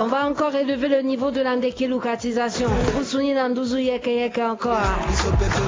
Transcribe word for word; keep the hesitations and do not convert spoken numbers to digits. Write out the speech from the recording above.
On va encore élever le niveau de l'indéquilocratisation. Vous souvenez dans douze yeke yeke encore.